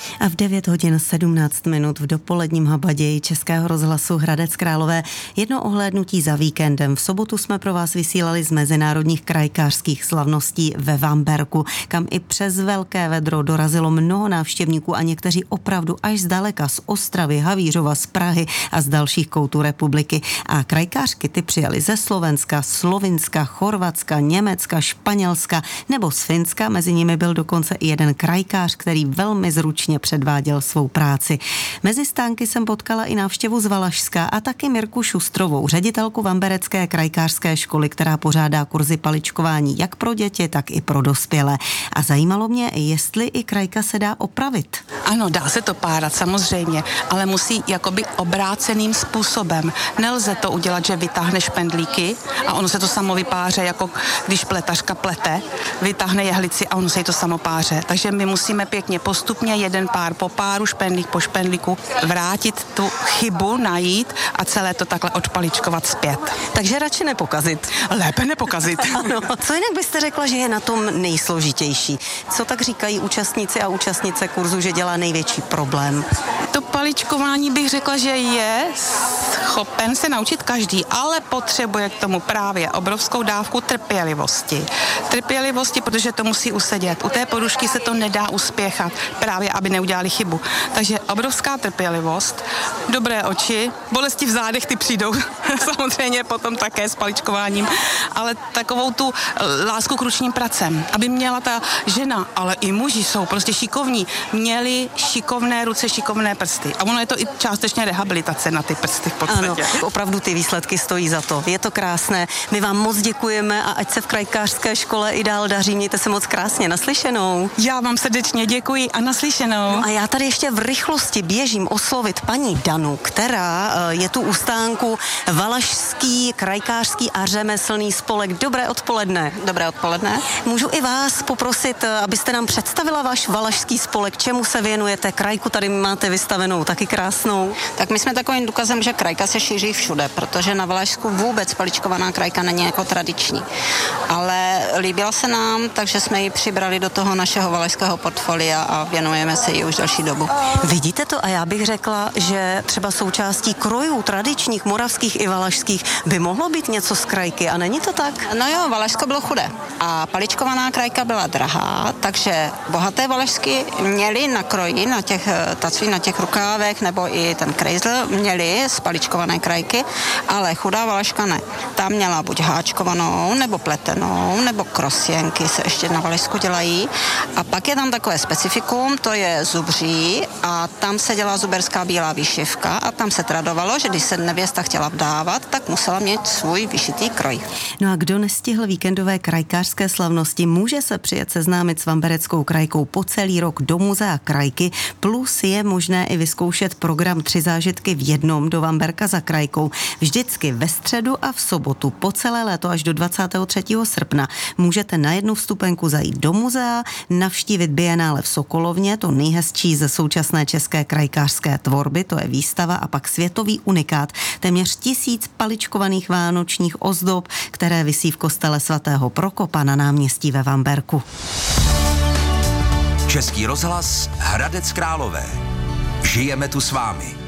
A v 9 hodin 17 minut v dopoledním habaději Českého rozhlasu Hradec Králové jedno ohlédnutí za víkendem. V sobotu jsme pro vás vysílali z mezinárodních krajkářských slavností ve Vamberku, kam i přes velké vedro dorazilo mnoho návštěvníků a někteří opravdu až zdaleka, z Ostravy, Havířova, z Prahy a z dalších koutů republiky. A krajkářky ty přijali ze Slovenska, Slovinska, Chorvatska, Německa, Španělska nebo z Finska. Mezi nimi byl dokonce i jeden krajkář, který velmi zručně předváděl svou práci. Mezi stánky jsem potkala i návštěvu z Valašska a taky Mirku Šustrovou, ředitelku Vamberecké krajkářské školy, která pořádá kurzy paličkování jak pro děti, tak i pro dospělé. A zajímalo mě, jestli i krajka se dá opravit. Ano, dá se to párat, samozřejmě, ale musí jakoby obráceným způsobem. Nelze to udělat, že vytáhneš pendlíky a ono se to samo vypáře, jako když pletařka plete, vytáhne jehlici a ono se jí to samo páře. Takže my musíme pěkně postupně jeden pár po páru, špendlík po špendlíku, vrátit tu chybu, najít a celé to takhle odpaličkovat zpět. Takže radši nepokazit. Lépe nepokazit. Ano. Co jinak byste řekla, že je na tom nejsložitější? Co tak říkají účastníci a účastnice kurzu, že dělá největší problém? To paličkování bych řekla, že je schopen se naučit každý, ale potřebuje k tomu právě obrovskou dávku trpělivosti. Trpělivosti, protože to musí usedět. U té porušky se to nedá uspěchat, právě aby neudělali chybu. Takže obrovská trpělivost, dobré oči, bolesti v zádech ty přijdou samozřejmě potom také s paličkováním, ale takovou tu lásku k ručním pracem, aby měla ta žena, ale i muži jsou prostě šikovní, měli šikovné ruce, šikovné prsty. A ono je to i částečně rehabilitace na ty prsty v podstatě. Ano, opravdu ty výsledky stojí za to. Je to krásné. My vám moc děkujeme a ať se v krajkářské škole i dál daří. Mějte se moc krásně. Naslyšenou. Já vám srdečně děkuji a naslyšenou. No a já tady ještě v rychlosti běžím oslovit paní Danu, která je tu u stánku Valašský krajkářský a řemeslný spolek. Dobré odpoledne. Dobré odpoledne. Můžu i vás poprosit, abyste nám představila váš valašský spolek, čemu se věnujete? Krajku tady máte vystavenou, taky krásnou. Tak my jsme takovým důkazem, že krajka se šíří všude, protože na Valašsku vůbec paličkovaná krajka není jako tradiční. Ale líbila se nám, takže jsme ji přibrali do toho našeho valašského portfolia a věnujeme se jí už další dobu. Vidíte to? A já bych řekla, že třeba součástí krojů tradičních, moravských i valašských by mohlo být něco z krajky a není to tak? No jo, Valašsko bylo chudé a paličkovaná krajka byla drahá, takže bohaté Valašsky měli na kroji, na těch tacích, na těch rukávech nebo i ten krejzl měli z paličkované krajky, ale chudá Valaška ne. Ta měla buď háčkovanou, nebo pletenou, nebo krosěnky se ještě na Valašsku dělají. A pak je tam takové specifikum, to je zubří a tam se dělá zuberská bílá výšivka a tam se tradovalo, že když se nevěsta chtěla vdávat, tak musela mít svůj vyšitý kroj. No a kdo nestihl víkendové krajkářské slavnosti, může se přijet seznámit s Vambereckou krajkou po celý rok do muzea krajky, plus je možné i vyzkoušet program 3 zážitky v jednom do Vamberka za krajkou. Vždycky ve středu a v sobotu po celé léto až do 23. srpna můžete na jednu vstupenku zajít do muzea, navštívit bienále v Sokolovně, to nejhezčí ze současné české krajkářské tvorby, to je výstava, a pak světový unikát, téměř 1000 paličkovaných vánočních ozdob, které visí v kostele svatého Prokopa na náměstí ve Vamberku. Český rozhlas Hradec Králové. Žijeme tu s vámi.